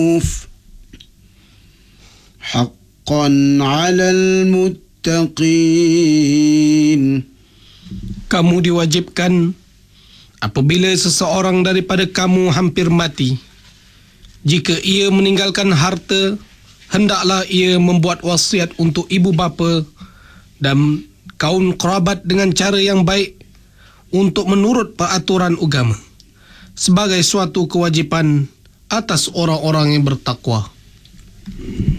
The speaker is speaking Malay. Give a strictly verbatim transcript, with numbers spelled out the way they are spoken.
حقا على المتقين. Kamu diwajibkan apabila seseorang daripada kamu hampir mati, jika ia meninggalkan harta, hendaklah ia membuat wasiat untuk ibu bapa dan kaum kerabat dengan cara yang baik untuk menurut peraturan agama, sebagai suatu kewajipan atas orang-orang yang bertakwa.